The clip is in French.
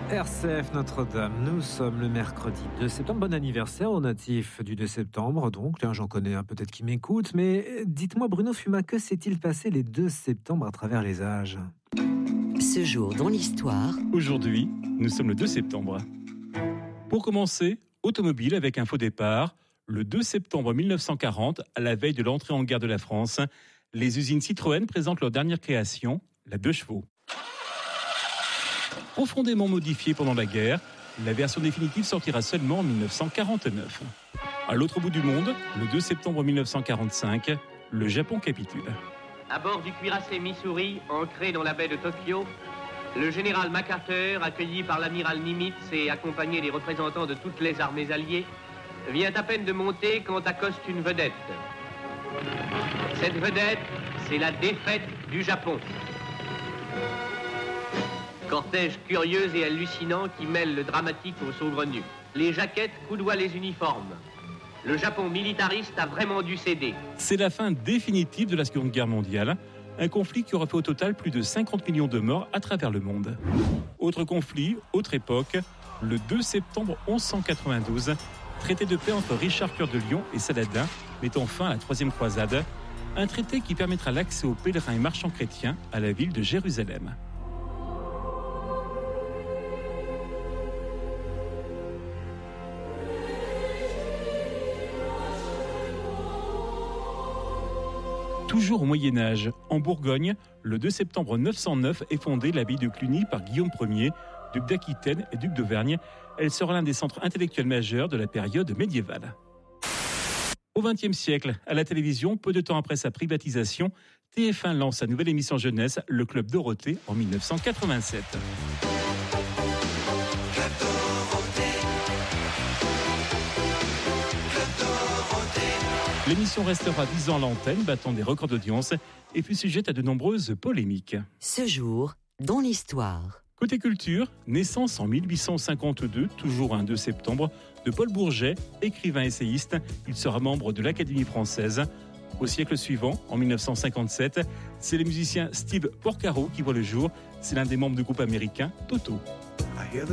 RCF Notre-Dame, nous sommes le mercredi 2 septembre. Bon anniversaire aux natifs du 2 septembre. Donc, tiens, j'en connais un peut-être qui m'écoute, mais dites-moi Bruno Fuma, que s'est-il passé les 2 septembre à travers les âges ? Ce jour dans l'histoire. Aujourd'hui, nous sommes le 2 septembre. Pour commencer, automobile avec un faux départ. Le 2 septembre 1940, à la veille de l'entrée en guerre de la France, les usines Citroën présentent leur dernière création, la 2 chevaux. Profondément modifiée pendant la guerre, la version définitive sortira seulement en 1949. À l'autre bout du monde, le 2 septembre 1945, le Japon capitule. À bord du cuirassé Missouri, ancré dans la baie de Tokyo, le général MacArthur, accueilli par l'amiral Nimitz et accompagné des représentants de toutes les armées alliées, vient à peine de monter quand accoste une vedette. Cette vedette, c'est la défaite du Japon. Cortège curieux et hallucinant qui mêle le dramatique au saugrenu. Les jaquettes coudoient les uniformes. Le Japon militariste a vraiment dû céder. C'est la fin définitive de la Seconde Guerre mondiale, un conflit qui aura fait au total plus de 50 millions de morts à travers le monde. Autre conflit, autre époque, le 2 septembre 1192, traité de paix entre Richard Cœur de Lion et Saladin, mettant fin à la Troisième Croisade, un traité qui permettra l'accès aux pèlerins et marchands chrétiens à la ville de Jérusalem. Toujours au Moyen-Âge, en Bourgogne, le 2 septembre 909 est fondée l'abbaye de Cluny par Guillaume Ier, duc d'Aquitaine et duc d'Auvergne. Elle sera l'un des centres intellectuels majeurs de la période médiévale. Au XXe siècle, à la télévision, peu de temps après sa privatisation, TF1 lance sa nouvelle émission jeunesse, le Club Dorothée, en 1987. L'émission restera 10 ans à l'antenne, battant des records d'audience et fut sujette à de nombreuses polémiques. Ce jour dans l'histoire. Côté culture, naissance en 1852, toujours un 2 septembre, de Paul Bourget, écrivain essayiste. Il sera membre de l'Académie française. Au siècle suivant, en 1957, c'est le musicien Steve Porcaro qui voit le jour. C'est l'un des membres du groupe américain Toto.